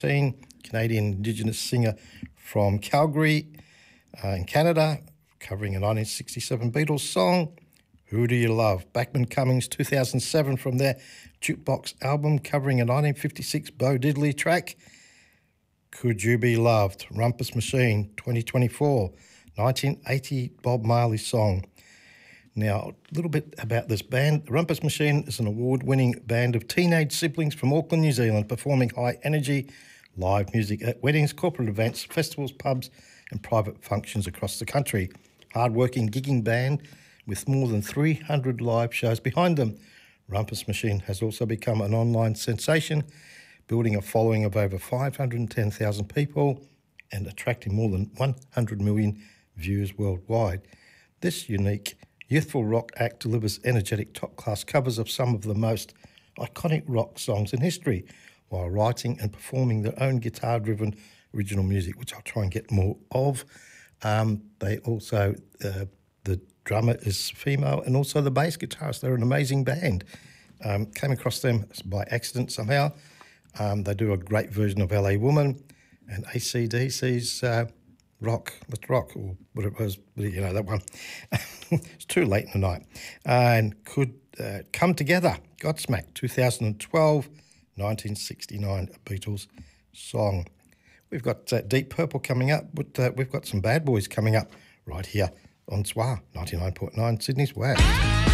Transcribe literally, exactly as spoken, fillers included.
Canadian Indigenous singer from Calgary uh, in Canada, covering a nineteen sixty-seven Beatles song, Who Do You Love? Bachman Cummings, two thousand seven, from their Jukebox album, covering a nineteen fifty-six Bo Diddley track, Could You Be Loved? Rumpus Machine, twenty twenty-four, nineteen eighty Bob Marley song. Now, a little bit about this band. Rumpus Machine is an award-winning band of teenage siblings from Auckland, New Zealand, performing high-energy live music at weddings, corporate events, festivals, pubs and private functions across the country. Hard-working, gigging band with more than three hundred live shows behind them. Rumpus Machine has also become an online sensation, building a following of over five hundred ten thousand people and attracting more than one hundred million views worldwide. This unique youthful rock act delivers energetic top-class covers of some of the most iconic rock songs in history, while writing and performing their own guitar-driven original music, which I'll try and get more of. Um, they also, uh, the drummer is female, and also the bass guitarist. They're an amazing band. Um, came across them by accident somehow. Um, they do a great version of L A Woman, and A C D C's uh, Rock, Let's Rock, or what it was, you know, that one. It's too late in the night. Uh, and Could uh, Come Together, Godsmack, two thousand twelve, nineteen sixty-nine, a Beatles song. We've got uh, Deep Purple coming up, but uh, we've got some Bad Boys coming up right here on S W A ninety-nine point nine, Sydney's W A.